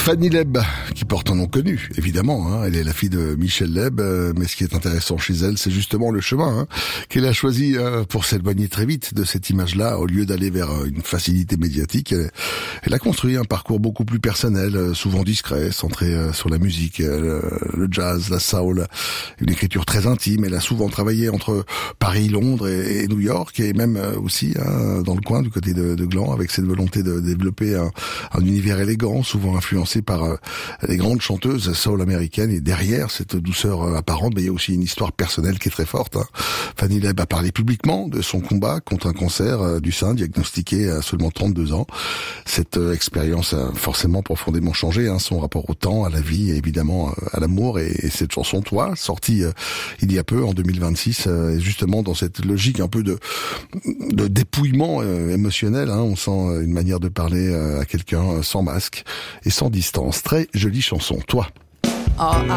Fanny Leb, qui porte un nom connu, évidemment, hein. Elle est la fille de Michel Leb, mais ce qui est intéressant chez elle, c'est justement le chemin qu'elle a choisi pour s'éloigner très vite de cette image-là. Au lieu d'aller vers une facilité médiatique, elle a construit un parcours beaucoup plus personnel, souvent discret, centré sur la musique, le jazz, la soul, une écriture très intime. Elle a souvent travaillé entre Paris, Londres et New York, et même aussi dans le coin du côté de Gland, avec cette volonté de développer un univers élégant, souvent influencé par les grandes chanteuses soul américaines. Et derrière cette douceur apparente, il y a aussi une histoire personnelle qui est très forte. Fanny Leb a parlé publiquement de son combat contre un cancer du sein diagnostiqué à seulement 32 ans. Cette expérience a forcément profondément changé son rapport au temps, à la vie et évidemment à l'amour. Et cette chanson, Toi, sortie il y a peu, en 2026, est justement dans cette logique un peu de dépouillement émotionnel. On sent une manière de parler à quelqu'un sans masque et sans distance. Très jolie chanson, Toi. All